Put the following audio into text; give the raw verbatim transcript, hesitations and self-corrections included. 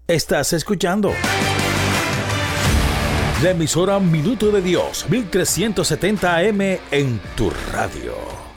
Estás escuchando la emisora Minuto de Dios, mil trescientos setenta A M en tu radio.